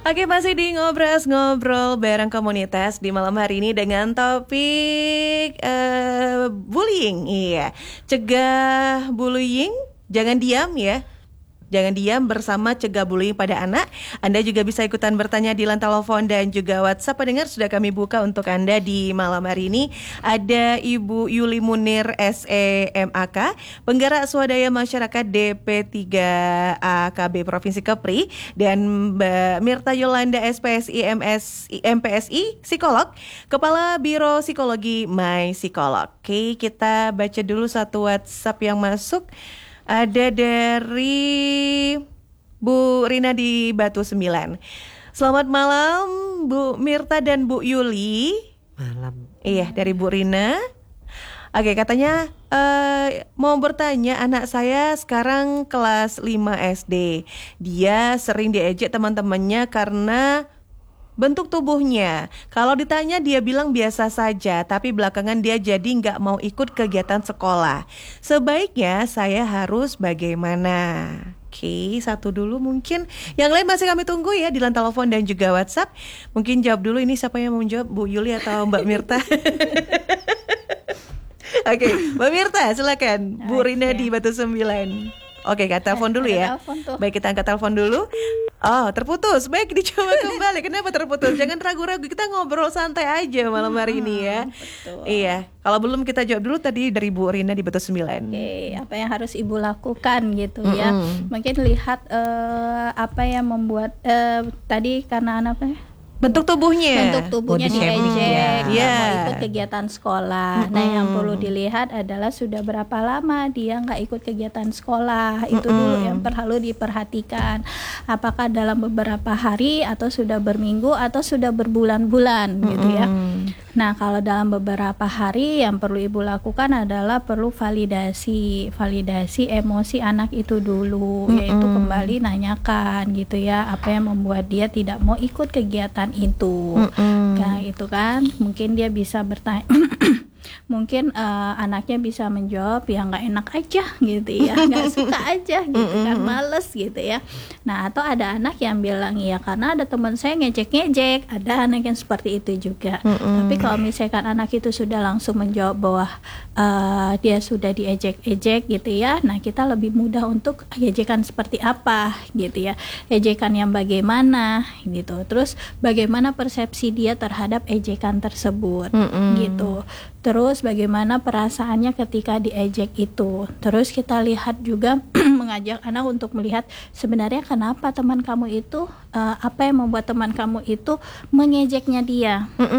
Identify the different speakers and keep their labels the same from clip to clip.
Speaker 1: Oke, masih di ngobrol bareng komunitas di malam hari ini dengan topik bullying. Iya, cegah bullying, jangan diam ya. Jangan diam bersama cegah bullying pada anak. Anda juga bisa ikutan bertanya di line telepon dan juga WhatsApp. Pendengar sudah kami buka untuk Anda di malam hari ini. Ada Ibu Yuli Munir SEMAK, Penggerak Swadaya Masyarakat DP3AKB Provinsi Kepri, dan Mbak Mirta Yolanda SPSI MPSI Psikolog, Kepala Biro Psikologi My Psikolog. Oke, kita baca dulu satu WhatsApp yang masuk. Ada dari Bu Rina di Batu 9. Selamat malam Bu Mirta dan Bu Yuli.
Speaker 2: Malam.
Speaker 1: Iya, dari Bu Rina. Oke, katanya mau bertanya, anak saya sekarang kelas 5 SD. Dia sering diejek teman-temannya karena bentuk tubuhnya. Kalau ditanya dia bilang biasa saja, tapi belakangan dia jadi nggak mau ikut kegiatan sekolah. Sebaiknya saya harus bagaimana? Oke, satu dulu mungkin. Yang lain masih kami tunggu ya di line telepon dan juga WhatsApp. Mungkin jawab dulu, ini siapa yang mau jawab, Bu Yuli atau Mbak Mirta? Oke, Mbak Mirta silakan. Bu Rina di Batu 9. Oke, telepon dulu ya. Baik, kita angkat telepon dulu. Oh, terputus. Baik, dicoba kembali. Kenapa terputus? Jangan ragu-ragu, kita ngobrol santai aja malam hari ini ya.
Speaker 3: Betul.
Speaker 1: Iya, kalau belum kita jawab dulu tadi dari Bu Rina di Batu 9.
Speaker 3: Oke, apa yang harus Ibu lakukan gitu ya. Mungkin lihat apa yang membuat tadi karena anaknya
Speaker 1: bentuk tubuhnya
Speaker 3: diejek,
Speaker 1: ya.
Speaker 3: mau ikut kegiatan sekolah. Nah, yang perlu dilihat adalah sudah berapa lama dia nggak ikut kegiatan sekolah. Itu dulu yang perlu diperhatikan. Apakah dalam beberapa hari atau sudah berminggu atau sudah berbulan-bulan gitu ya. Nah, kalau dalam beberapa hari yang perlu Ibu lakukan adalah perlu validasi emosi anak itu dulu, yaitu kembali nanyakan gitu ya, apa yang membuat dia tidak mau ikut kegiatan itu. Nah, itu kan mungkin dia bisa bertanya mungkin anaknya bisa menjawab ya nggak enak aja gitu ya, nggak suka aja gitu kan, males gitu ya. Nah, atau ada anak yang bilang ya karena ada teman saya ngejek-ngejek, ada anak yang seperti itu juga. Tapi kalau misalkan anak itu sudah langsung menjawab bahwa dia sudah diejek-ejek gitu ya, nah kita lebih mudah untuk ejekan seperti apa gitu ya, ejekan yang bagaimana gitu, terus bagaimana persepsi dia terhadap ejekan tersebut gitu. Terus bagaimana perasaannya ketika diejek itu. Terus kita lihat juga mengajak anak untuk melihat sebenarnya kenapa teman kamu itu, apa yang membuat teman kamu itu mengejeknya dia.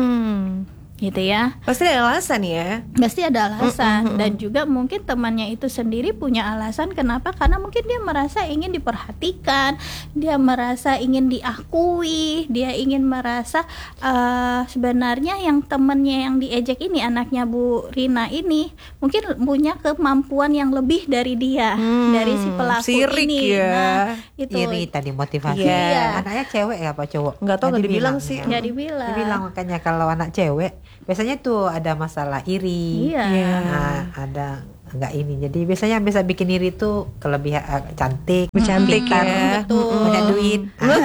Speaker 3: Gitu ya.
Speaker 1: Pasti ada alasan ya.
Speaker 3: Pasti ada alasan. Dan juga mungkin temannya itu sendiri punya alasan kenapa, karena mungkin dia merasa ingin diperhatikan, dia merasa ingin diakui, dia ingin merasa sebenarnya yang temannya yang diejek ini, anaknya Bu Rina ini mungkin punya kemampuan yang lebih dari dia, dari si pelaku
Speaker 1: sirik
Speaker 3: ini
Speaker 1: ya.
Speaker 3: Nah, itu
Speaker 2: Iri tadi motivasi.
Speaker 1: Iya.
Speaker 2: Anaknya cewek ya apa cowok?
Speaker 1: Nggak tahu, nggak dibilang sih.
Speaker 3: nggak dibilang.
Speaker 2: Dibilang makanya kalau anak cewek biasanya tuh ada masalah iri.
Speaker 3: Iya.
Speaker 2: Nah, ada enggak ini. Jadi biasanya yang bisa bikin iri tuh kelebihan cantik,
Speaker 1: Cantik
Speaker 2: pintar,
Speaker 1: ya.
Speaker 2: banyak duit.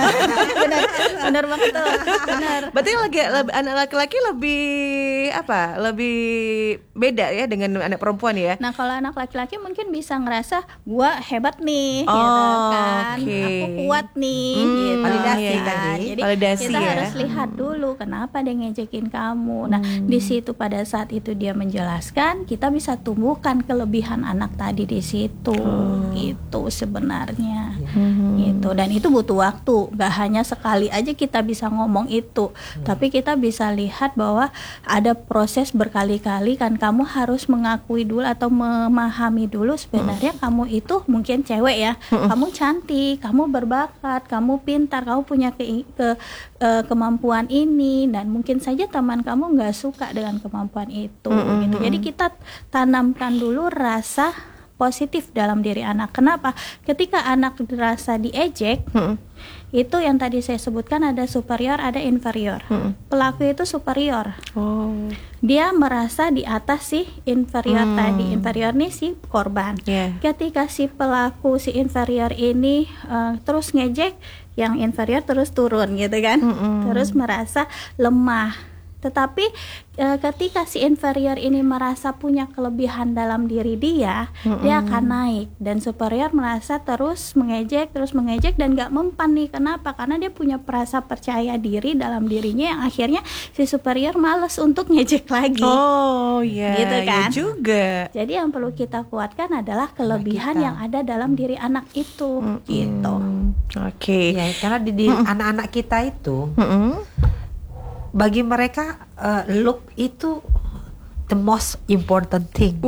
Speaker 3: benar banget tuh, benar.
Speaker 1: Berarti anak laki-laki lebih apa? Lebih beda ya dengan anak perempuan ya.
Speaker 3: Nah, kalau anak laki-laki mungkin bisa ngerasa gua hebat nih,
Speaker 1: Oh,
Speaker 3: gitu kan,
Speaker 1: oke.
Speaker 3: aku kuat nih, gitu.
Speaker 2: validasi
Speaker 3: ya.
Speaker 2: tadi.
Speaker 3: Jadi
Speaker 1: Validasi
Speaker 3: kita
Speaker 1: ya.
Speaker 3: harus lihat dulu kenapa dia ngejekin kamu. Nah, di situ pada saat itu dia menjelaskan, kita bisa tumbuhkan kelebihan anak tadi di situ, gitu sebenarnya, gitu. Dan itu butuh waktu, gak hanya sekali aja kita bisa ngomong itu, tapi kita bisa lihat bahwa ada proses berkali-kali kan. Kamu harus mengakui dulu atau memahami dulu sebenarnya kamu itu mungkin cewek ya, kamu cantik, kamu berbakat, kamu pintar, kamu punya kemampuan ini, dan mungkin saja teman kamu nggak suka dengan kemampuan itu gitu. Jadi kita tanamkan dulu rasa positif dalam diri anak. Kenapa? Ketika anak merasa diejek, itu yang tadi saya sebutkan ada superior, ada inferior. Pelaku itu superior.
Speaker 1: Oh.
Speaker 3: Dia merasa di atas si inferior tadi. Inferior nih si korban.
Speaker 1: Yeah.
Speaker 3: Ketika si pelaku, si inferior ini terus ngejek, yang inferior terus turun gitu kan. Terus merasa lemah. Tetapi ketika si inferior ini merasa punya kelebihan dalam diri dia akan naik, dan superior merasa terus mengejek dan gak mempan nih. Kenapa? Karena dia punya perasa percaya diri dalam dirinya yang akhirnya si superior malas untuk ngejek lagi.
Speaker 1: Oh iya,
Speaker 3: Gitu kan?
Speaker 1: iya juga.
Speaker 3: Jadi yang perlu kita kuatkan adalah kelebihan yang ada dalam diri anak itu, gitu.
Speaker 1: Oke.
Speaker 2: Ya, karena di anak-anak kita itu bagi mereka look itu the most important thing.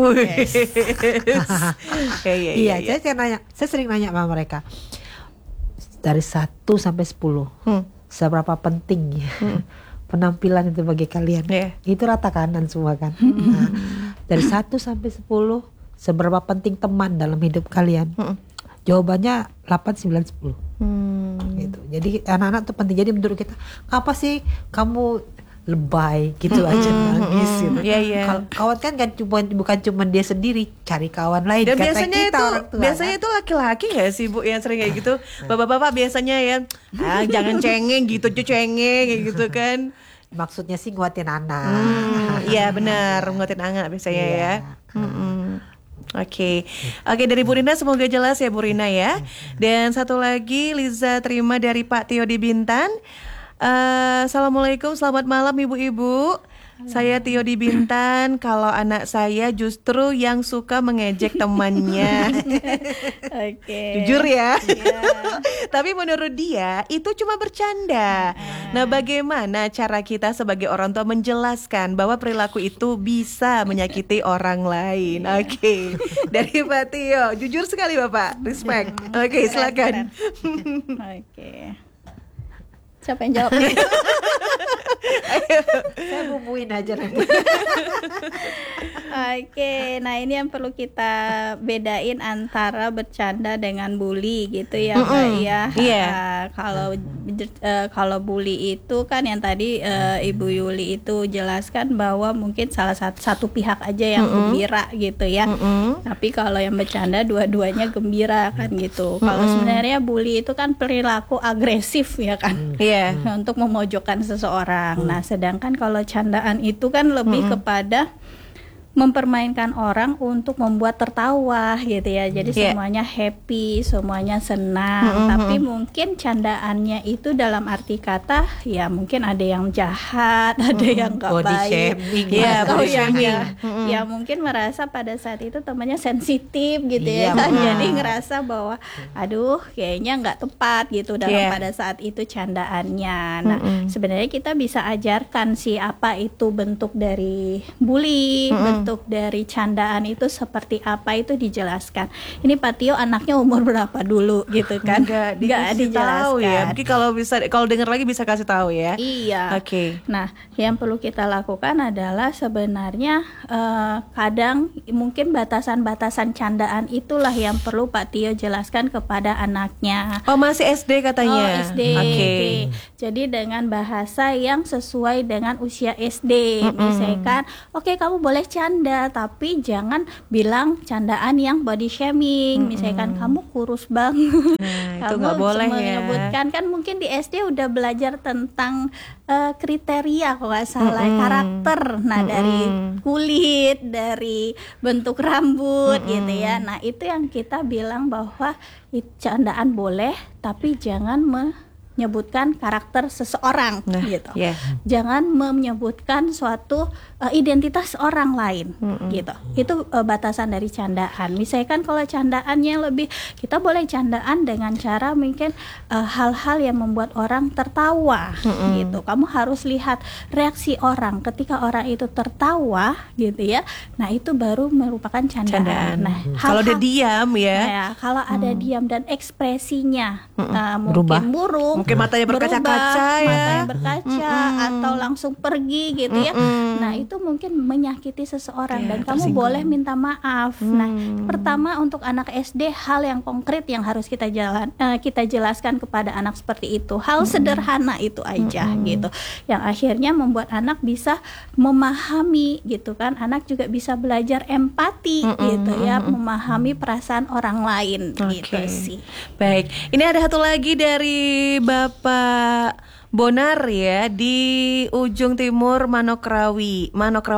Speaker 2: Iya, saya sering nanya sama mereka dari 1 sampai 10 seberapa penting penampilan itu bagi kalian. Itu rata kanan semua kan. Nah, dari 1 sampai 10 seberapa penting teman dalam hidup kalian? Jawabannya 8, 9, 10. Gitu. Jadi anak-anak tuh penting. Jadi menurut kita, apa sih kamu lebay gitu aja nangis gitu. Kawan kan bukan cuma dia sendiri, cari kawan lain.
Speaker 1: Dan
Speaker 2: kata
Speaker 1: biasanya
Speaker 2: kita
Speaker 1: itu
Speaker 2: orang tua,
Speaker 1: biasanya
Speaker 2: kan?
Speaker 1: itu laki-laki nggak sih Bu yang sering kayak gitu? Bapak-bapak biasanya ya, jangan cengeng gitu, cengeng kayak gitu kan.
Speaker 2: Maksudnya sih nguatin anak.
Speaker 1: Iya benar, nguatin anak biasanya ya. Oke, dari Bu Rina semoga jelas ya Bu Rina ya. Dan satu lagi Liza terima dari Pak Tio di Bintan. Assalamualaikum, selamat malam ibu-ibu. Saya Tio di Bintan. Kalau anak saya justru yang suka mengejek temannya. Jujur ya. Tapi menurut dia itu cuma bercanda. Nah, bagaimana cara kita sebagai orang tua menjelaskan bahwa perilaku itu bisa menyakiti orang lain? Dari Pak Tio. Jujur sekali Bapak. Respect. Silakan.
Speaker 3: Siapa yang jawab nih?
Speaker 2: Saya bumbuin aja nanti.
Speaker 3: Nah ini yang perlu kita bedain antara bercanda dengan bully gitu ya Mbak ya. Kalau bully itu kan yang tadi Ibu Yuli itu jelaskan bahwa mungkin salah satu pihak aja yang gembira gitu ya. Tapi kalau yang bercanda dua-duanya gembira kan gitu. Kalau sebenarnya bully itu kan perilaku agresif ya kan. Untuk memojokkan seseorang. Nah, sedangkan kalau candaan itu kan lebih kepada mempermainkan orang untuk membuat tertawa gitu ya. Jadi semuanya happy, semuanya senang. Tapi mungkin candaannya itu dalam arti kata ya mungkin ada yang jahat, ada yang gak
Speaker 2: body
Speaker 3: baik.
Speaker 2: shaming.
Speaker 3: Atau yang ya mungkin merasa pada saat itu temannya sensitif gitu ya kan. Jadi ngerasa bahwa aduh kayaknya gak tepat gitu dalam pada saat itu candaannya. Nah, sebenarnya kita bisa ajarkan sih apa itu bentuk dari bully, bentuk dari candaan itu seperti apa itu dijelaskan. Ini Pak Tio anaknya umur berapa dulu gitu kan?
Speaker 1: Nggak dijelaskan. Tahu ya. Mungkin kalau dengar lagi bisa kasih tahu ya.
Speaker 3: Iya. Nah, yang perlu kita lakukan adalah sebenarnya kadang mungkin batasan-batasan candaan itulah yang perlu Pak Tio jelaskan kepada anaknya.
Speaker 1: Oh, masih SD katanya.
Speaker 3: SD. Jadi dengan bahasa yang sesuai dengan usia SD. Misalkan, kamu boleh canda, tapi jangan bilang candaan yang body shaming. Misalkan kamu kurus banget.
Speaker 1: Itu nggak boleh ya.
Speaker 3: Menyebutkan kan mungkin di SD udah belajar tentang kriteria kalau nggak salah karakter. Nah dari kulit, dari bentuk rambut gitu ya. Nah itu yang kita bilang bahwa candaan boleh, tapi jangan menyebutkan karakter seseorang gitu. Jangan menyebutkan suatu identitas orang lain gitu. Itu batasan dari candaan. Misalkan kalau candaannya lebih, kita boleh candaan dengan cara mungkin hal-hal yang membuat orang tertawa gitu. Kamu harus lihat reaksi orang ketika orang itu tertawa gitu ya. Nah, itu baru merupakan candaan. Nah,
Speaker 1: kalau dia diam ya.
Speaker 3: Kalau ada diam dan ekspresinya mungkin murung
Speaker 1: mungkin matanya berkaca-kaca ya.
Speaker 3: Matanya berkaca atau langsung pergi gitu ya. Nah, itu mungkin menyakiti seseorang dan kamu boleh minta maaf. Nah, pertama untuk anak SD hal yang konkret yang harus kita jelaskan kepada anak seperti itu. Hal sederhana itu aja gitu. Yang akhirnya membuat anak bisa memahami gitu kan. Anak juga bisa belajar empati gitu ya, memahami perasaan orang lain gitu sih.
Speaker 1: Baik, ini ada satu lagi dari Bapak Bonar ya, di ujung timur Manokwari,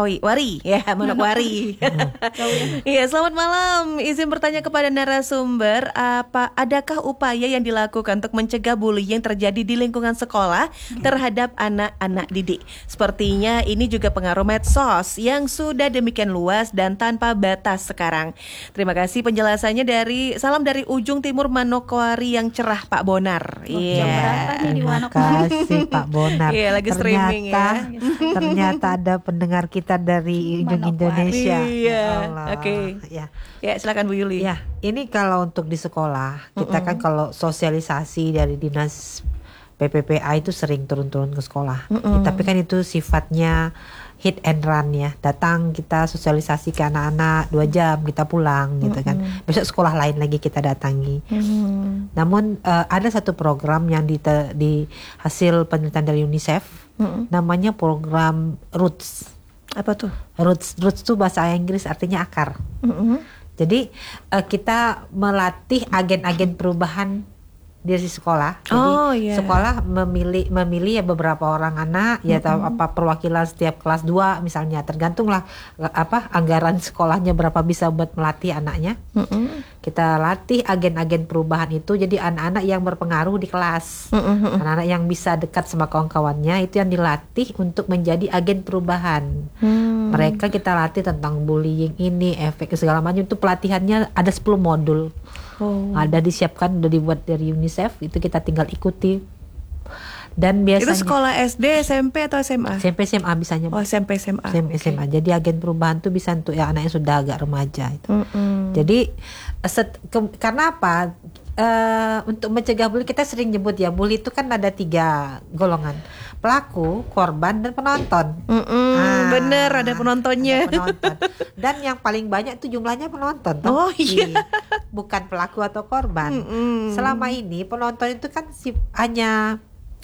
Speaker 1: Manokwari. Iya, selamat malam. Izin bertanya kepada narasumber, adakah upaya yang dilakukan untuk mencegah bullying yang terjadi di lingkungan sekolah terhadap anak-anak didik? Sepertinya ini juga pengaruh medsos yang sudah demikian luas dan tanpa batas sekarang. Terima kasih penjelasannya salam dari ujung timur Manokwari yang cerah, Pak Bonar.
Speaker 3: Jam berapa nih di Manokwari?
Speaker 2: Pak Bonar.
Speaker 1: Iya, lagi streaming ya.
Speaker 2: Ternyata ada pendengar kita dari ujung Indonesia.
Speaker 1: Iya. Oke.
Speaker 2: Ya.
Speaker 1: Ya, silakan Bu Yuli.
Speaker 2: Ya, ini kalau untuk di sekolah, kita kan kalau sosialisasi dari dinas PPPA itu sering turun-turun ke sekolah. Tapi kan itu sifatnya hit and run ya. Datang kita sosialisasi ke anak-anak 2 jam kita pulang gitu kan. Besok sekolah lain lagi kita datangi. Namun ada satu program yang di hasil penelitian dari UNICEF, namanya program Roots.
Speaker 1: Apa tuh?
Speaker 2: Roots itu bahasa Inggris artinya akar. Jadi kita melatih agen-agen perubahan di sekolah. Jadi sekolah memilih ya beberapa orang anak ya, atau perwakilan setiap kelas 2 misalnya, tergantunglah anggaran sekolahnya berapa bisa buat melatih anaknya. Kita latih agen-agen perubahan itu, jadi anak-anak yang berpengaruh di kelas, anak-anak yang bisa dekat sama kawan-kawannya itu yang dilatih untuk menjadi agen perubahan. Mereka kita latih tentang bullying ini, efek segala macam, itu pelatihannya ada 10 modul. Ada disiapkan, udah dibuat dari UNICEF, itu kita tinggal ikuti. Dan biasanya
Speaker 1: itu sekolah SD, SMP atau SMA?
Speaker 2: SMP, SMA bisanya.
Speaker 1: Oh, SMP, SMA.
Speaker 2: SMA. Jadi agen perubahan tuh bisa untuk ya anak yang sudah agak remaja itu. Jadi karena apa? Untuk mencegah bully, kita sering nyebut ya, bully itu kan ada 3 golongan: pelaku, korban, dan penonton.
Speaker 1: Bener, ada penontonnya.
Speaker 2: Ada penonton. Dan yang paling banyak itu jumlahnya penonton.
Speaker 1: Oh iya.
Speaker 2: Bukan pelaku atau korban. Selama ini penonton itu kan hanya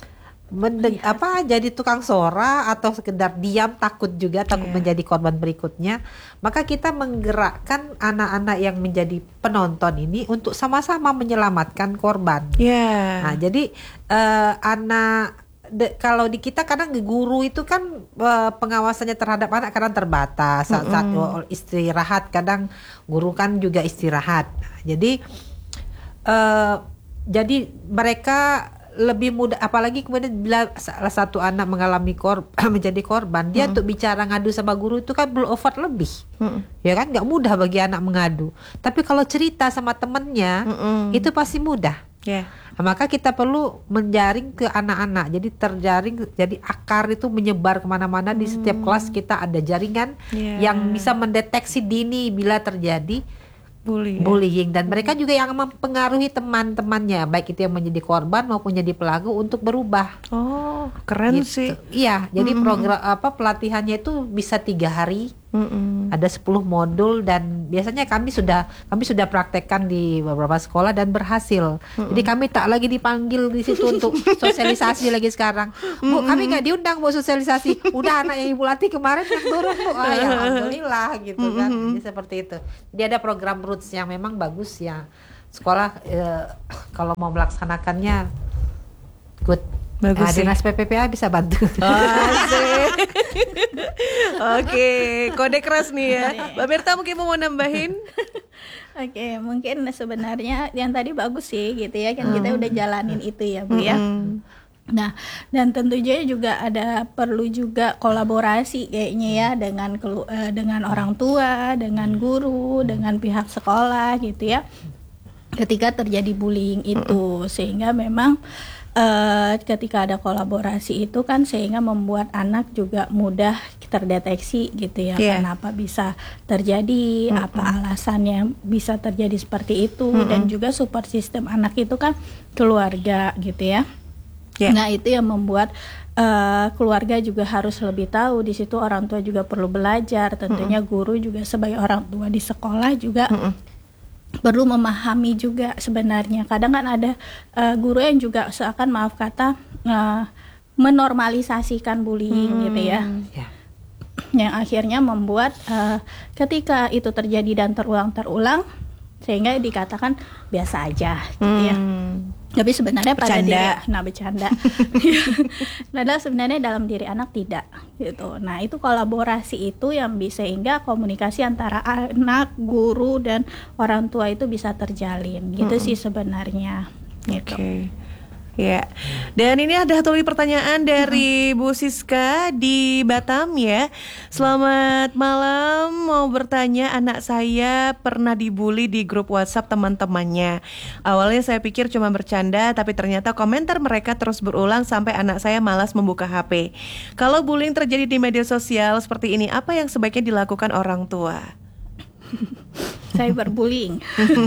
Speaker 2: jadi tukang sora atau sekedar diam, takut menjadi korban berikutnya. Maka kita menggerakkan anak-anak yang menjadi penonton ini untuk sama-sama menyelamatkan korban. Nah, jadi kalau di kita kadang guru itu kan pengawasannya terhadap anak kadang terbatas. Saat istirahat kadang guru kan juga istirahat. Jadi mereka lebih mudah, apalagi kemudian bila salah satu anak mengalami menjadi korban, dia untuk bicara ngadu sama guru itu kan perlu effort lebih. Ya kan, nggak mudah bagi anak mengadu. Tapi kalau cerita sama temennya itu pasti mudah. Nah, maka kita perlu menjaring ke anak-anak. Jadi terjaring, jadi akar itu menyebar kemana-mana. Di setiap kelas kita ada jaringan yang bisa mendeteksi dini bila terjadi bullying. Dan mereka juga yang mempengaruhi teman-temannya, baik itu yang menjadi korban maupun jadi pelaku, untuk berubah.
Speaker 1: Oh, keren sih.
Speaker 2: Iya, jadi program pelatihannya itu bisa 3 hari. Ada 10 modul, dan biasanya kami sudah praktekkan di beberapa sekolah dan berhasil. Jadi kami tak lagi dipanggil di situ untuk sosialisasi lagi sekarang. Bu, kami nggak diundang buat sosialisasi. Udah anak yang ibu latih kemarin yang turun, Bu. Ya alhamdulillah gitu kan. Jadi seperti itu. Dia ada program Roots yang memang bagus ya. Sekolah kalau mau melaksanakannya good.
Speaker 1: Bagus sih.
Speaker 2: Dinas PPPA bisa bantu.
Speaker 1: Oke, kode keras nih ya. Mbak Berta mungkin mau nambahin?
Speaker 3: Oke, mungkin sebenarnya yang tadi bagus sih gitu ya, kan kita udah jalanin itu ya Bu ya. Nah, dan tentunya juga perlu juga kolaborasi kayaknya ya dengan orang tua, dengan guru, dengan pihak sekolah gitu ya. Ketika terjadi bullying itu, sehingga memang ketika ada kolaborasi itu kan sehingga membuat anak juga mudah terdeteksi gitu ya, kenapa bisa terjadi, apa alasannya bisa terjadi seperti itu, dan juga support system anak itu kan keluarga gitu ya. Nah itu yang membuat keluarga juga harus lebih tahu. Di situ orang tua juga perlu belajar. Tentunya guru juga sebagai orang tua di sekolah juga perlu memahami juga sebenarnya. Kadang kan ada guru yang juga seakan maaf kata menormalisasikan bullying gitu ya. Yang akhirnya membuat ketika itu terjadi dan terulang sehingga dikatakan biasa aja gitu ya. Tapi sebenarnya bercanda. Padahal sebenarnya dalam diri anak tidak gitu. Nah itu kolaborasi itu yang bisa sehingga komunikasi antara anak, guru dan orang tua itu bisa terjalin gitu sih sebenarnya. Gitu.
Speaker 1: Ya, dan ini ada satu lagi pertanyaan dari Bu Siska di Batam ya. Selamat malam, mau bertanya, anak saya pernah dibully di grup WhatsApp teman-temannya. Awalnya saya pikir cuma bercanda, tapi ternyata komentar mereka terus berulang sampai anak saya malas membuka HP. Kalau bullying terjadi di media sosial seperti ini, apa yang sebaiknya dilakukan orang tua?
Speaker 3: Cyberbullying.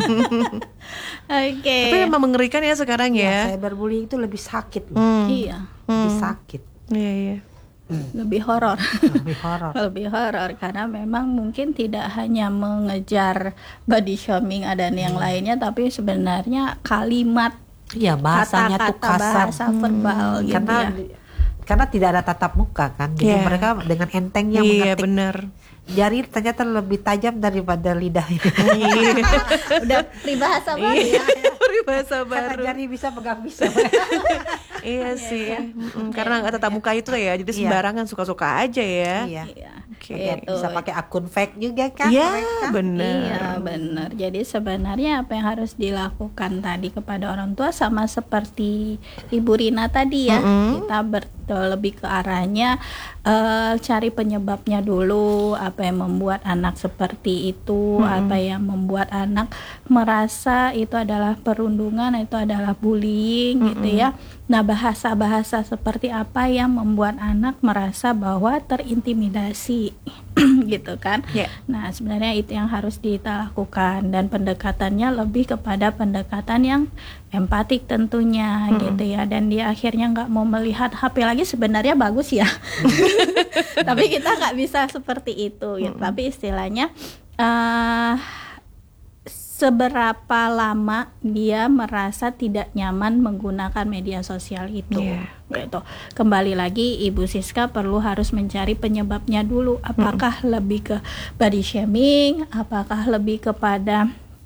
Speaker 3: Oke.
Speaker 1: Tapi memang mengerikan ya sekarang ya.
Speaker 2: Cyberbullying itu lebih sakit.
Speaker 3: Iya.
Speaker 2: Lebih sakit.
Speaker 1: Iya.
Speaker 3: Lebih horor.
Speaker 2: Lebih horor
Speaker 3: Karena memang mungkin tidak hanya mengejar body shaming dan yang lainnya, tapi sebenarnya kalimat,
Speaker 2: bahasanya tuh kasar,
Speaker 3: bahasa verbal gitu
Speaker 2: karena tidak ada tatap muka kan. Jadi mereka dengan entengnya mengetik.
Speaker 1: Benar.
Speaker 2: Jari ternyata lebih tajam daripada lidahnya.
Speaker 3: Udah peribahasa baru ya.
Speaker 1: Peribahasa baru.
Speaker 2: Karena jari bisa pegang pisau.
Speaker 1: Iya sih. Karena nggak tatap muka itu ya, jadi sembarangan suka-suka aja ya.
Speaker 2: Bisa pakai akun fake juga kan.
Speaker 1: Iya benar.
Speaker 3: Iya benar. Jadi sebenarnya apa yang harus dilakukan tadi kepada orang tua sama seperti Ibu Rina tadi ya. Kita lebih ke arahnya cari penyebabnya dulu, apa yang membuat anak seperti itu, apa yang membuat anak merasa itu adalah perundungan, itu adalah bullying gitu ya. Nah bahasa-bahasa seperti apa yang membuat anak merasa bahwa terintimidasi gitu kan. Nah sebenarnya itu yang harus kita lakukan, dan pendekatannya lebih kepada pendekatan yang empatik tentunya gitu ya. Dan dia akhirnya nggak mau melihat HP lagi, sebenarnya bagus ya. Tapi kita nggak bisa seperti itu gitu. Tapi istilahnya seberapa lama dia merasa tidak nyaman menggunakan media sosial itu gitu. Kembali lagi Ibu Siska harus mencari penyebabnya dulu. Apakah lebih ke body shaming, apakah lebih kepada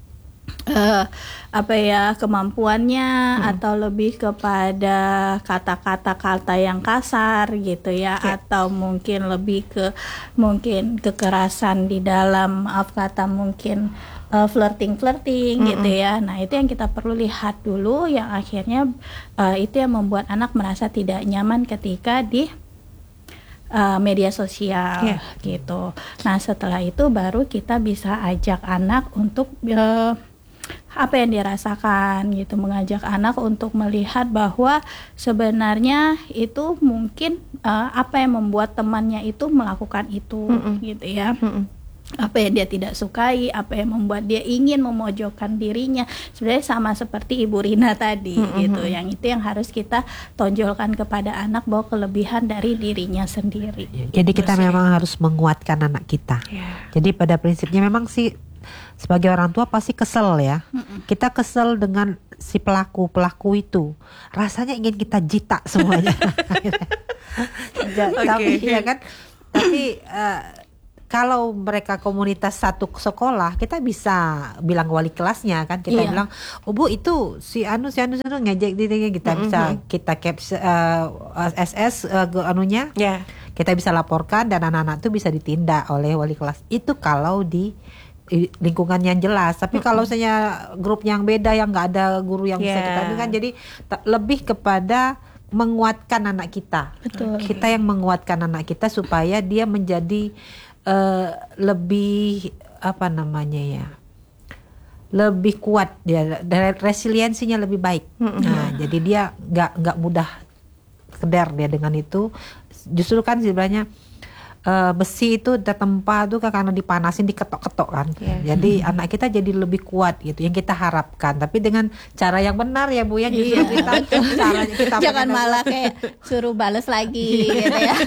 Speaker 3: kemampuannya, atau lebih kepada kata-kata yang kasar gitu ya, atau mungkin lebih ke kekerasan di dalam mungkin flirting gitu ya. Nah itu yang kita perlu lihat dulu, yang akhirnya itu yang membuat anak merasa tidak nyaman ketika di media sosial gitu. Nah setelah itu baru kita bisa ajak anak untuk apa yang dirasakan gitu, mengajak anak untuk melihat bahwa sebenarnya itu mungkin apa yang membuat temannya itu melakukan itu gitu ya. Apa yang dia tidak sukai, apa yang membuat dia ingin memojokkan dirinya, sebenarnya sama seperti Ibu Rina tadi gitu. Yang itu yang harus kita tonjolkan kepada anak, bahwa kelebihan dari dirinya sendiri.
Speaker 2: Jadi kita memang harus menguatkan anak kita. Jadi pada prinsipnya memang sih sebagai orang tua pasti kesel ya. Kita kesel dengan si pelaku itu. Rasanya ingin kita jita semuanya. Tapi ya kan. Tapi kalau mereka komunitas satu sekolah, kita bisa bilang wali kelasnya kan, kita bilang, oh Bu itu si anu ngejek dirinya, kita bisa kita capture SS anunya, kita bisa laporkan dan anak-anak itu bisa ditindak oleh wali kelas. Itu kalau di lingkungan yang jelas. Tapi kalau misalnya grup yang beda yang nggak ada guru yang bisa kita kan, jadi lebih kepada menguatkan anak kita.
Speaker 3: Betul.
Speaker 2: Kita yang menguatkan anak kita supaya dia menjadi lebih lebih kuat, dia resiliensinya lebih baik. Nah, jadi dia nggak mudah keder dia dengan itu. Justru kan sebenarnya besi itu tertempa tuh karena dipanasin, diketok-ketok kan. Jadi anak kita jadi lebih kuat gitu yang kita harapkan. Tapi dengan cara yang benar ya Bu ya, justru kita
Speaker 3: jangan malah kayak suruh bales lagi gitu ya.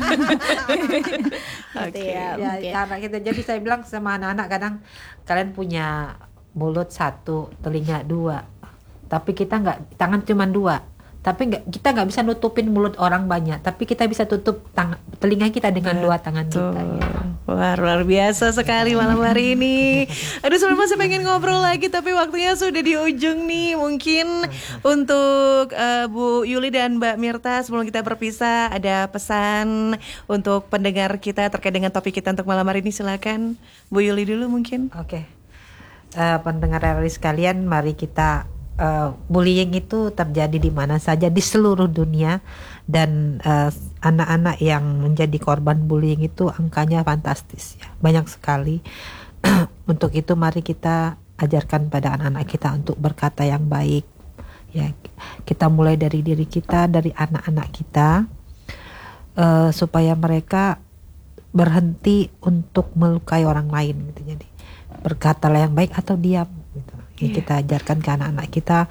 Speaker 3: Gitu ya.
Speaker 2: Karena kita, jadi saya bilang sama anak-anak, kadang kalian punya mulut 1, telinga 2, tapi kita nggak, tangan cuma 2. Tapi kita nggak bisa nutupin mulut orang banyak, tapi kita bisa tutup telinga kita dengan 2 tangan kita. Ya.
Speaker 1: Wah, luar biasa sekali malam hari ini. Aduh, sebenarnya masih pengen ngobrol lagi, tapi waktunya sudah di ujung nih. Mungkin untuk Bu Yuli dan Mbak Mirta, sebelum kita berpisah, ada pesan untuk pendengar kita terkait dengan topik kita untuk malam hari ini. Silakan Bu Yuli dulu mungkin.
Speaker 2: Oke. Pendengar RRI sekalian, mari kita, bullying itu terjadi di mana saja di seluruh dunia, dan anak-anak yang menjadi korban bullying itu angkanya fantastis ya, banyak sekali. Untuk itu mari kita ajarkan pada anak-anak kita untuk berkata yang baik ya. Kita mulai dari diri kita, dari anak-anak kita, supaya mereka berhenti untuk melukai orang lain gitu. Jadi berkatalah yang baik atau diam gitu. Kita ajarkan ke anak-anak kita,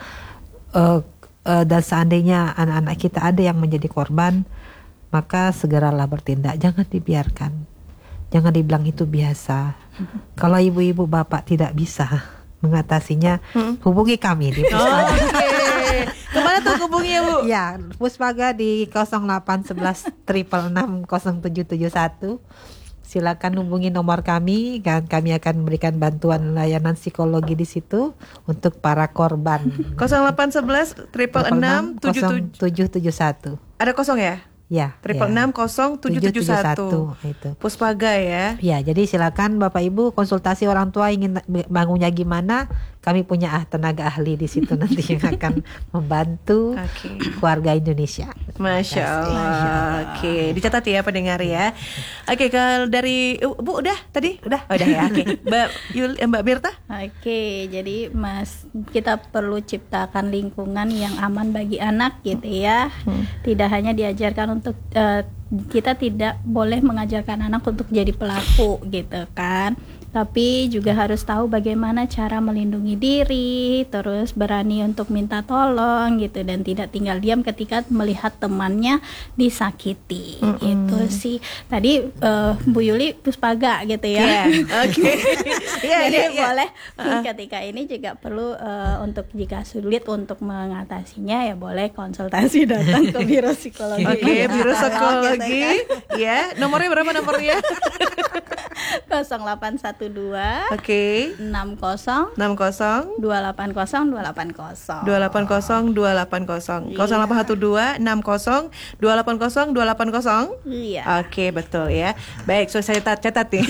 Speaker 2: dan seandainya anak-anak kita ada yang menjadi korban, maka segeralah bertindak, jangan dibiarkan, jangan dibilang itu biasa. Kalau ibu-ibu bapak tidak bisa mengatasinya, hubungi kami di Puspaga.
Speaker 1: Kemana tuh hubunginya Bu?
Speaker 2: Ya, Puspaga di 0811 666 0771. Silakan hubungi nomor kami, dan kami akan memberikan bantuan layanan psikologi di situ untuk para korban.
Speaker 1: 0811 666
Speaker 2: 0771.
Speaker 1: Ada kosong ya?
Speaker 2: Ya.
Speaker 1: 666 0771.
Speaker 2: Itu.
Speaker 1: Puspaga ya.
Speaker 2: Ya, jadi silakan Bapak Ibu konsultasi orang tua ingin bangunnya gimana, kami punya tenaga ahli di situ nanti yang akan membantu keluarga Indonesia.
Speaker 1: Masya Allah. Oke, dicatat ya pendengar ya. Oke, kalau dari Bu udah tadi? Udah ya. Oke. Mbak Mirta?
Speaker 3: Oke, jadi kita perlu ciptakan lingkungan yang aman bagi anak gitu ya. Tidak hanya diajarkan untuk kita tidak boleh mengajarkan anak untuk jadi pelaku gitu kan, tapi juga harus tahu bagaimana cara melindungi diri, terus berani untuk minta tolong gitu, dan tidak tinggal diam ketika melihat temannya disakiti. Itu sih tadi Bu Yuli Puspaga gitu ya.
Speaker 1: Oke.
Speaker 3: Jadi boleh ketika ini juga perlu untuk jika sulit untuk mengatasinya ya boleh konsultasi datang ke biro psikologi.
Speaker 1: Oke, biro psikologi. Ya, nomornya berapa nomornya?
Speaker 3: 0812
Speaker 1: Oke.
Speaker 3: 60
Speaker 1: 280
Speaker 3: 280 280
Speaker 1: 280 0812 60 280 280.
Speaker 3: Iya.
Speaker 1: Oke, betul ya. Baik, so saya catat nih.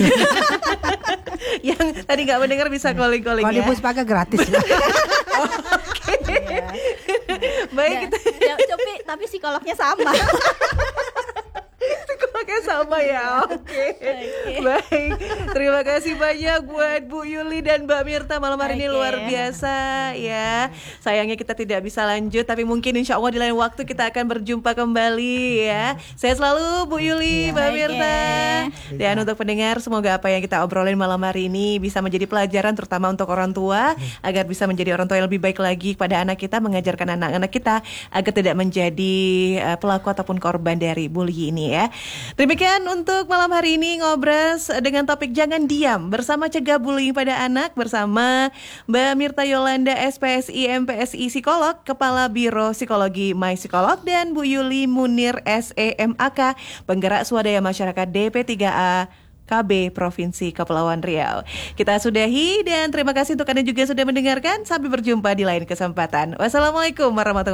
Speaker 1: Yang tadi nggak mendengar bisa calling-calling ya.
Speaker 2: Kalau di Puspaga gratis.
Speaker 1: Oke. Baik,
Speaker 3: tapi psikolognya sama.
Speaker 1: Psikolognya sama ya. Oke. Baik. Terima kasih banyak buat Bu Yuli dan Mbak Mirta malam hari ini, luar biasa ya. Sayangnya kita tidak bisa lanjut, tapi mungkin insya Allah di lain waktu kita akan berjumpa kembali ya. Sehat selalu Bu Yuli, Mbak Mirta. Dan untuk pendengar, semoga apa yang kita obrolin malam hari ini bisa menjadi pelajaran terutama untuk orang tua, agar bisa menjadi orang tua yang lebih baik lagi pada anak kita, mengajarkan anak-anak kita agar tidak menjadi pelaku ataupun korban dari bully ini ya. Demikian untuk malam hari ini ngobras dengan topik jangan diam bersama cegah bullying pada anak bersama Mbak Mirta Yolanda SPSI MPSI Psikolog, Kepala Biro Psikologi My Psikolog, dan Bu Yuli Munir SEMAK, Penggerak Swadaya Masyarakat DP3A KB Provinsi Kepulauan Riau. Kita sudahi dan terima kasih untuk Anda juga sudah mendengarkan. Sampai berjumpa di lain kesempatan. Wassalamualaikum warahmatullahi wabarakatuh.